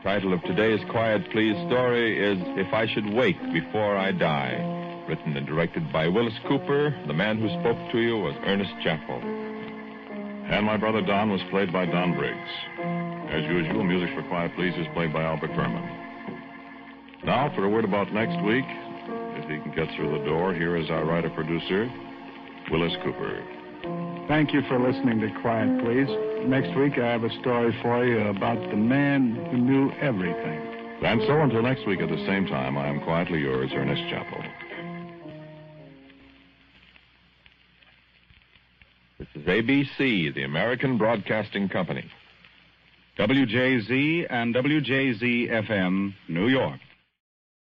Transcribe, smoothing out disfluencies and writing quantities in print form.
title of today's Quiet Please story is If I Should Wake Before I Die. Written and directed by Willis Cooper. The man who spoke to you was Ernest Chappell. And my brother Don was played by Don Briggs. As usual, music for Quiet Please is played by Albert Berman. Now, for a word about next week, if he can get through the door, here is our writer-producer, Willis Cooper. Thank you for listening to Quiet Please. Next week, I have a story for you about the man who knew everything. And so, until next week at the same time, I am quietly yours, Ernest Chappell. This is ABC, the American Broadcasting Company. WJZ and WJZ-FM, New York.